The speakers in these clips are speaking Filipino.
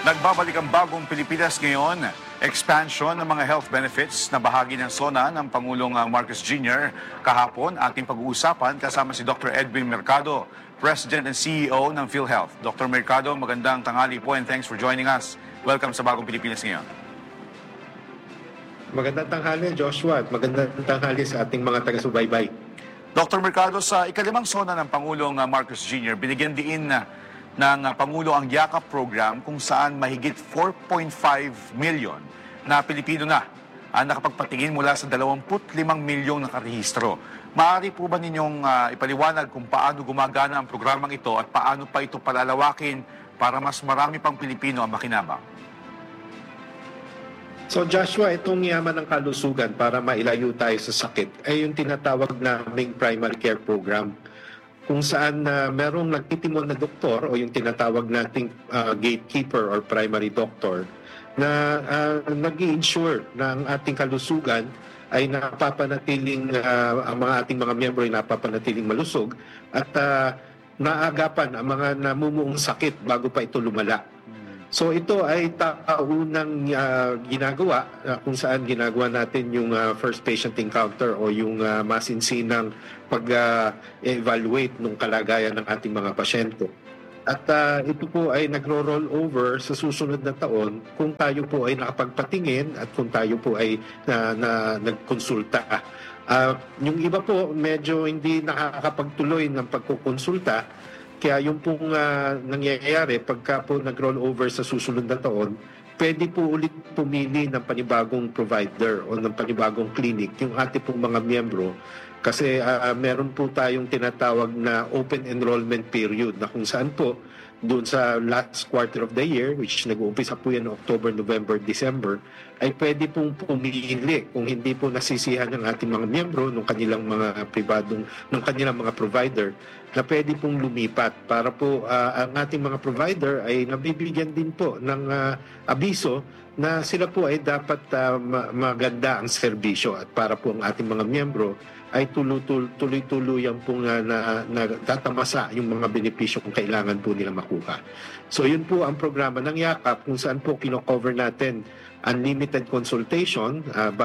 Nagbabalik ang bagong Pilipinas ngayon. Expansion ng mga health benefits na bahagi ng SONA ng Pangulong Marcos Jr. Kahapon ating pag-uusapan kasama si Dr. Edwin Mercado, President and CEO ng PhilHealth. Dr. Mercado, magandang tanghali po and thanks for joining us. Welcome sa bagong Pilipinas ngayon. Magandang tanghali, Joshua, at magandang tanghali sa ating mga taga-subaybay. Dr. Mercado, sa ikalimang SONA ng Pangulong Marcos Jr., binigyan din ng Pangulo ang Yakap program kung saan mahigit 4.5 million na Pilipino na ang nakapagpatingin mula sa 25 milyong nakarehistro. Maaari po ba ninyong ipaliwanag kung paano gumagana ang programang ito at paano pa ito palalawakin para mas marami pang Pilipino ang makinabang? So Joshua, itong yaman ng kalusugan para mailayo tayo sa sakit ay yung tinatawag naming primary care program, kung saan merong nagtitimon na doktor o yung tinatawag nating gatekeeper or primary doctor na nag-i-ensure na ang ating kalusugan ay napapanatiling, ang mga ating mga miyembro ay napapanatiling malusog at naagapan ang mga namumuong sakit bago pa ito lumala. So ito ay taunang ginagawa kung saan ginagawa natin yung first patient encounter o yung masinsinang pag-evaluate ng kalagayan ng ating mga pasyente. At ito po ay nagro-roll over sa susunod na taon kung tayo po ay nakapagpatingin at kung tayo po ay nagkonsulta. Yung iba po medyo hindi nakakapagtuloy ng pagkukonsulta. Kaya yung pong nangyayari pagka po nag-roll over sa susunod na taon, pwede po ulit pumili ng panibagong provider o ng panibagong clinic yung ating pong mga miyembro. Kasi meron po tayong tinatawag na open enrollment period na kung saan po doon sa last quarter of the year, which nag-uumpisa po yan October, November, December, ay pwede pong pumili kung hindi po nasisihan ng ating mga miyembro ng kanilang mga pribadong, ng kanilang mga provider na pwede pong lumipat para po ang ating mga provider ay nabibigyan din po ng abiso na sila po ay dapat maganda ang serbisyo at para po ang ating mga miyembro ay tuloy-tuloy pong natatamasa yung mga benepisyo kung kailangan po nila makuha. So yun po ang programa ng Yakap kung saan po kino-cover natin unlimited consultation,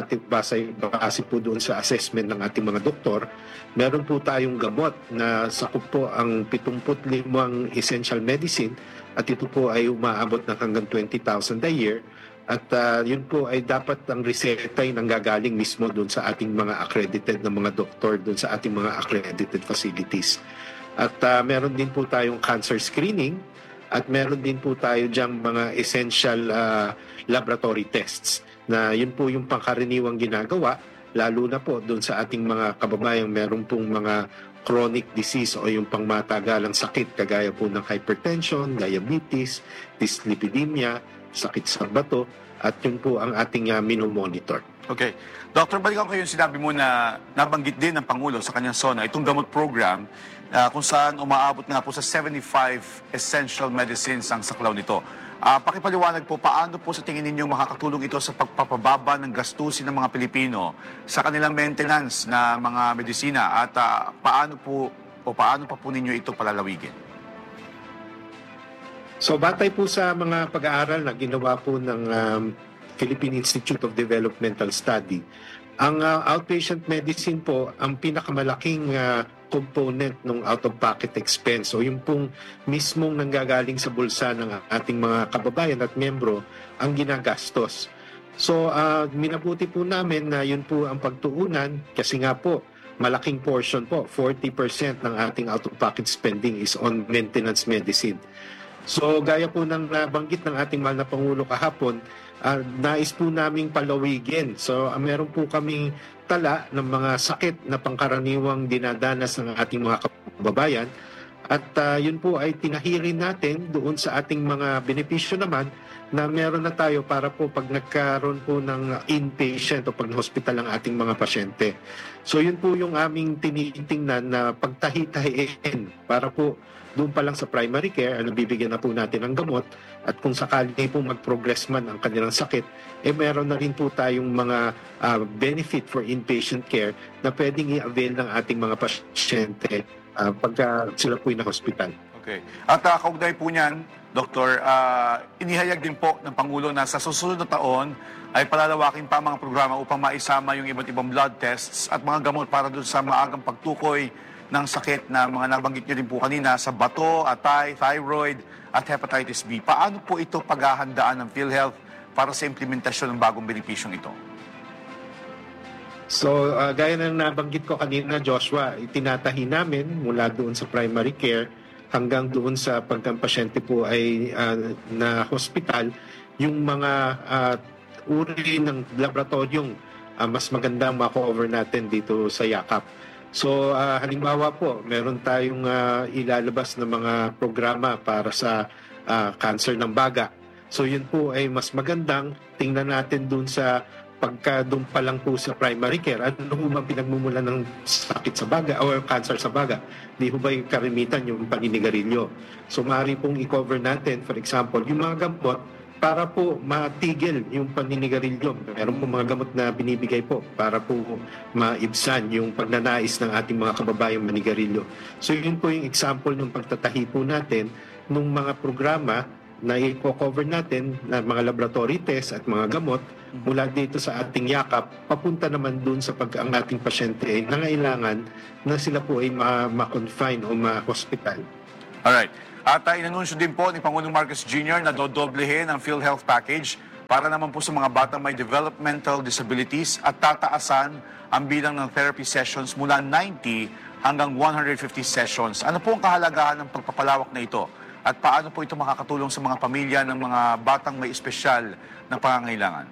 base po doon sa assessment ng ating mga doktor. Meron po tayong gamot na sakop po ang 75 essential medicine at ito po ay umaabot ng hanggang 20,000 a year. At yun po ay dapat ang reseta ay nanggagaling mismo doon sa ating mga accredited na mga doktor, doon sa ating mga accredited facilities. At meron din po tayong cancer screening at meron din po tayo diyang mga essential laboratory tests na yun po yung pangkaraniwang ginagawa, lalo na po doon sa ating mga kababayang meron pong mga chronic disease o yung pangmatagalang sakit kagaya po ng hypertension, diabetes, dyslipidemia, sakit sa bato, at yun po ang ating minomonitor. Okay. Dr. balikan ko yung sinabi mo na nabanggit din ng Pangulo sa kanyang SONA, itong gamot program kung saan umaabot nga po sa 75 essential medicines ang saklaw nito. Pakipaliwanag po, paano po sa tingin ninyo makakatulong ito sa pagpapababa ng gastusin ng mga Pilipino sa kanilang maintenance na mga medisina at paano pa po ninyo ito palalawigin? So batay po sa mga pag-aaral na ginawa po ng Philippine Institute of Developmental Study, ang outpatient medicine po ang pinakamalaking component ng out-of-pocket expense o yung pong mismong nanggagaling sa bulsa ng ating mga kababayan at miyembro ang ginagastos. So minabuti po namin na yun po ang pagtuunan kasi nga po malaking portion po, 40% ng ating out-of-pocket spending is on maintenance medicine. So gaya po ng nabanggit ng ating mahal na Pangulo kahapon, nais po naming palawigin. So meron po kaming tala ng mga sakit na pangkaraniwang dinadanas ng ating mga kababayan. At yun po ay tinahirin natin doon sa ating mga benepisyo naman na meron na tayo para po pag nagkaroon po ng inpatient o pag hospital ang ating mga pasyente. So yun po yung aming tinitingnan na pagtahi-tahiin para po doon pa lang sa primary care, nabibigyan na po natin ng gamot at kung sakali po mag-progress man ang kanilang sakit, meron na rin po tayong mga benefit for inpatient care na pwedeng i-avail ng ating mga pasyente pagka sila po na hospital. Okay. At kaugnay po niyan, Doktor, inihayag din po ng Pangulo na sa susunod na taon ay palalawakin pa ang mga programa upang maisama yung iba't ibang blood tests at mga gamot para doon sa maagang pagtukoy ng sakit na mga nabanggit niyo rin po kanina sa bato, atay, thyroid at hepatitis B. Paano po ito paghahandaan ng PhilHealth para sa implementasyon ng bagong benepisyong ito? So, gaya ng nabanggit ko kanina, Joshua, itinatahi namin mula doon sa primary care hanggang doon sa pagka pasyente po ay na hospital, yung mga uri ng laboratoryong mas magandang ma-cover natin dito sa yakap. So, halimbawa po, meron tayong ilalabas na mga programa para sa cancer ng baga. So, yun po ay mas magandang tingnan natin doon sa pagka doon pa lang po sa primary care, ano ho ba pinagmumulan ng sakit sa baga o cancer sa baga? Di ho ba yung karimitan yung paninigarilyo? So maaari pong i-cover natin, for example, yung mga gamot para po matigil yung paninigarilyo. Meron po mga gamot na binibigay po para po maibsan yung pagnanais ng ating mga kababayang manigarilyo. So yun po yung example ng pagtatahi po natin ng mga programa na i-cover natin na mga laboratory test at mga gamot mula dito sa ating yakap, papunta naman dun sa pag ang ating pasyente ay nangailangan na sila po ay ma-confine o ma-hospital. Alright. At inanunsyo din po ni Pangulong Marcos Jr. na dodoblehin ang PhilHealth package para naman po sa mga batang may developmental disabilities at tataasan ang bilang ng therapy sessions mula 90 hanggang 150 sessions. Ano po ang kahalagahan ng pagpapalawak na ito? At paano po ito makakatulong sa mga pamilya ng mga batang may espesyal na pangangailangan?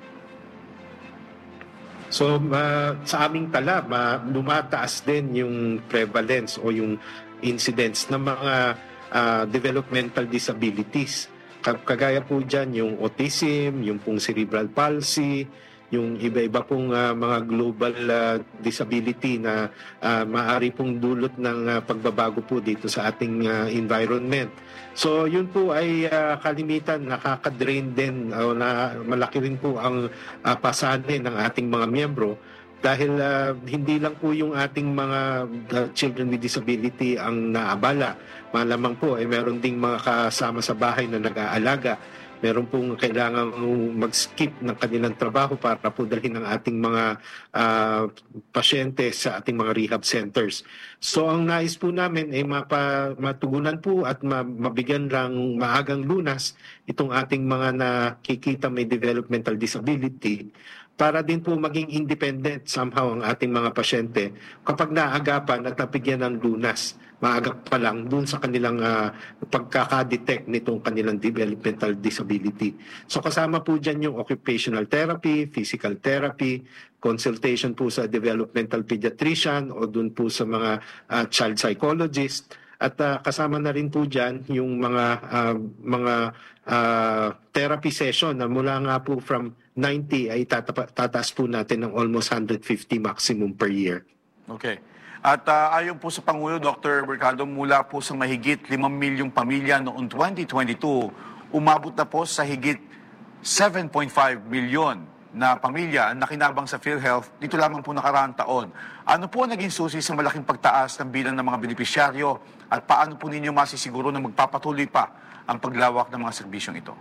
So, sa aming tala, lumataas din yung prevalence o yung incidence ng mga developmental disabilities. Kagaya po dyan yung autism, yung pong cerebral palsy, yung iba-iba pong mga global disability na maaari pong dulot ng pagbabago po dito sa ating environment. So yun po ay kalimitan nakaka-drain din o na malaki rin po ang pasanin ng ating mga miyembro dahil hindi lang po yung ating mga children with disability ang naabala. Malamang po ay meron ding mga kasama sa bahay na nag-aalaga. Meron pong kailangan mag-skip ng kanilang trabaho para po dalhin ang ating mga pasyente sa ating mga rehab centers. So ang nais po namin ay matugunan po at mabigyan lang maagang lunas itong ating mga nakikita may developmental disability para din po maging independent somehow ang ating mga pasyente kapag naagapan at napigyan ng lunas maaga pa lang dun sa kanilang pagkakadetect nitong kanilang developmental disability. So kasama po dyan yung occupational therapy, physical therapy, consultation po sa developmental pediatrician o dun po sa mga child psychologist. At kasama na rin po dyan yung mga therapy session na mula nga po from 90 ay tataas po natin ng almost 150 maximum per year. Okay. At ayon po sa Pangulo, Dr. Mercado, mula po sa mahigit 5 milyong pamilya noong 2022, umabot na po sa higit 7.5 milyon na pamilya ang nakinabang sa PhilHealth dito lamang po nakaraang taon. Ano po naging susi sa malaking pagtaas ng bilang ng mga benepisyaryo at paano po ninyo masisiguro na magpapatuloy pa ang paglawak ng mga serbisyong ito?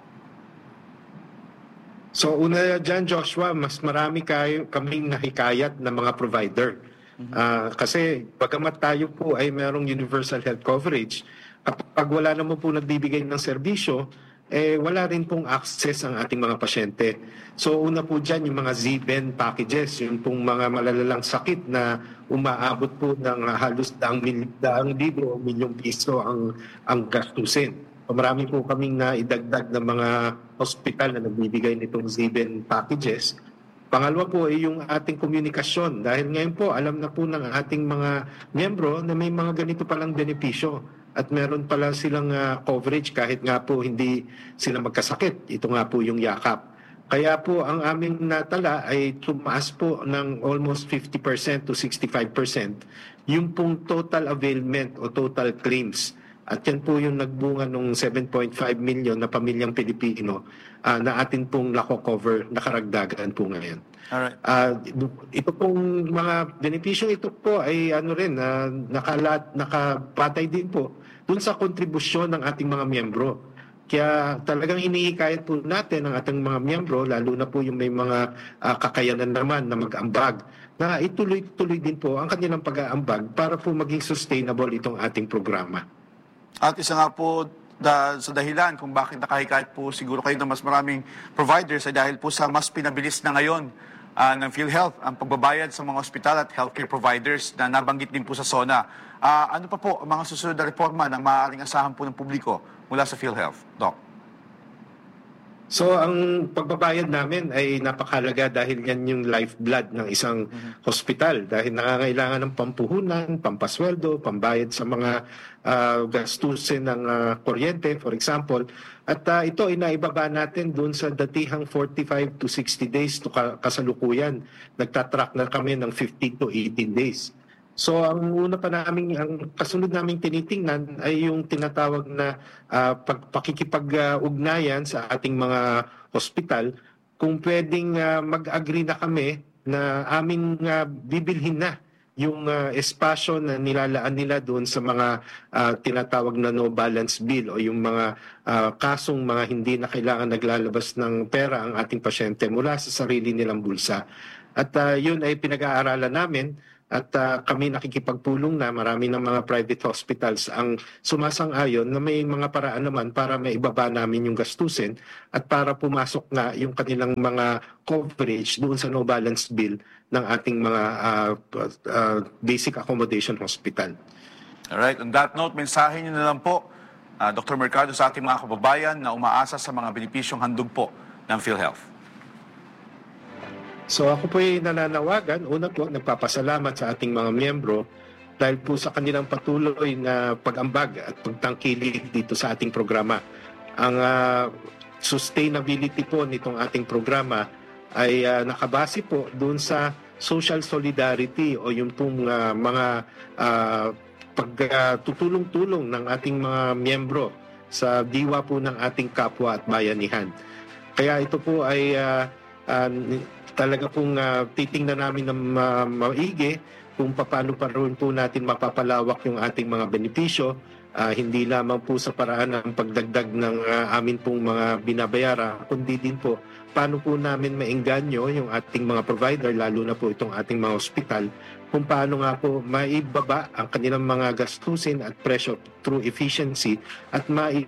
So una dyan, Joshua, mas marami kaming nahikayat na mga provider. Kasi bagamat tayo po ay merong universal health coverage, kapag wala naman po nagbibigay ng serbisyo, wala rin pong access ang ating mga pasyente. So una po dyan yung mga ZBEN packages, yung pong mga malalalang sakit na umaabot po ng halos daang libo o milyong piso ang gastusin. So, marami po kaming naidagdag ng mga hospital na nagbibigay nitong ZBEN packages. Pangalawa po ay yung ating komunikasyon dahil ngayon po alam na po ng ating mga miyembro na may mga ganito palang benepisyo at meron pala silang coverage kahit nga po hindi sila magkasakit. Ito nga po yung yakap. Kaya po ang aming natala ay tumaas po ng almost 50% to 65% yung pong total availment o total claims. At yan po yung nagbunga ng 7.5 million na pamilyang Pilipino na atin pong nako-cover, nakaragdagan po ngayon. Alright. Ito pong mga benepisyo ito po ay ano rin, nakapatay din po dun sa kontribusyon ng ating mga miyembro. Kaya talagang hinihikayat po natin ang ating mga miyembro, lalo na po yung may mga kakayanan naman na mag-ambag, na ituloy-tuloy din po ang kanilang pag-aambag para po maging sustainable itong ating programa. At isa nga po sa dahilan kung bakit nakahikayat po siguro kayo ng mas maraming providers ay dahil po sa mas pinabilis na ngayon ng PhilHealth ang pagbabayad sa mga ospital at healthcare providers na nabanggit din po sa SONA. Ano pa po ang mga susunod na reforma na maaaring asahan po ng publiko mula sa PhilHealth, Doc? So ang pagbabayad namin ay napakahalaga dahil yan yung lifeblood ng isang hospital dahil nangangailangan ng pampuhunan, pampasweldo, pambayad sa mga gastusin ng kuryente, for example. At ito ay naibaba natin doon sa datihang 45 to 60 days to kasalukuyan. Nagtatrack na kami ng 15 to 18 days. So ang una pa namin, ang kasunod naming tinitingnan ay yung tinatawag na pakikipag-ugnayan sa ating mga hospital kung pwedeng mag-agree na kami na aming bibilhin na yung espasyo na nilalaan nila doon sa mga tinatawag na no balance bill o yung mga kasong mga hindi na kailangan naglalabas ng pera ang ating pasyente mula sa sarili nilang bulsa. At yun ay pinag-aaralan namin. At kami nakikipagpulong na marami ng mga private hospitals ang sumasang-ayon na may mga paraan naman para maibaba namin yung gastusin at para pumasok na yung kanilang mga coverage doon sa no balance bill ng ating mga basic accommodation hospital. Alright, on that note, mensahe niyo na lang po, Dr. Mercado, sa ating mga kababayan na umaasa sa mga benepisyong handog po ng PhilHealth. So ako po ay nananawagan, una po nagpapasalamat sa ating mga miyembro dahil po sa kanilang patuloy na pag-ambag at pagtangkilik dito sa ating programa. Ang sustainability po nitong ating programa ay nakabase po doon sa social solidarity o yung pong mga pagtutulong-tulong ng ating mga miyembro sa diwa po ng ating kapwa at bayanihan. Kaya ito po ay talaga pong titingnan namin ng maigi kung paano pa rin po natin mapapalawak yung ating mga benepisyo, hindi lamang po sa paraan ng pagdagdag ng amin pong mga binabayara, kundi din po paano po namin maengganyo yung ating mga provider, lalo na po itong ating mga ospital, kung paano nga po maibaba ang kanilang mga gastusin at presyo through efficiency at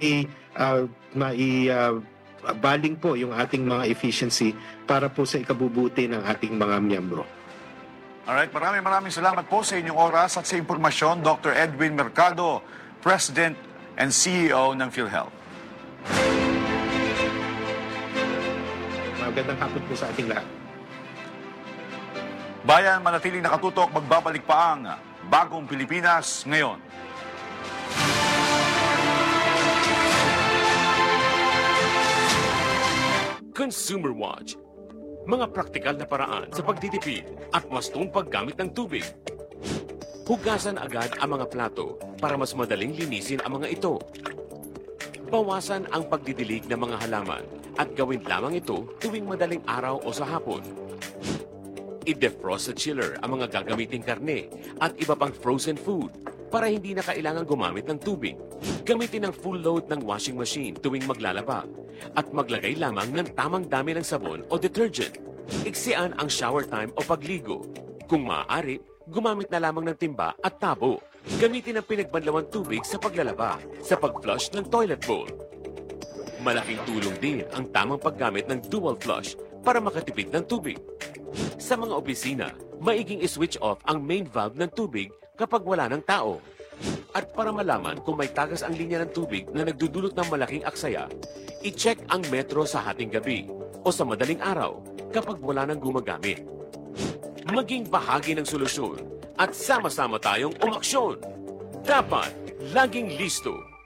baling po yung ating mga efficiency para po sa ikabubuti ng ating mga miyembro. Alright, maraming salamat po sa inyong oras at sa impormasyon, Dr. Edwin Mercado, President and CEO ng PhilHealth. Magandang hapon po sa ating lahat. Bayan, manatiling nakatutok, magbabalik pa ang Bagong Pilipinas ngayon. Consumer Watch. Mga praktikal na paraan sa pagtitipid at wastong paggamit ng tubig. Hugasan agad ang mga plato para mas madaling linisin ang mga ito. Bawasan ang pagdidilig ng mga halaman at gawin lamang ito tuwing madaling araw o sa hapon. I-defrost sa chiller ang mga gagamiting karne at iba pang frozen food para hindi na kailangan gumamit ng tubig. Gamitin ang full load ng washing machine tuwing maglalaba at maglagay lamang ng tamang dami ng sabon o detergent. Iksian ang shower time o pagligo. Kung maaari, gumamit na lamang ng timba at tabo. Gamitin ang pinagbanlawang tubig sa paglalaba, sa pag-flush ng toilet bowl. Malaking tulong din ang tamang paggamit ng dual flush para makatipid ng tubig. Sa mga opisina, maiging i-switch off ang main valve ng tubig kapag wala ng tao. At para malaman kung may tagas ang linya ng tubig na nagdudulot ng malaking aksaya, i-check ang metro sa hating gabi o sa madaling araw kapag wala nang gumagamit. Maging bahagi ng solusyon at sama-sama tayong umaksyon. Dapat laging listo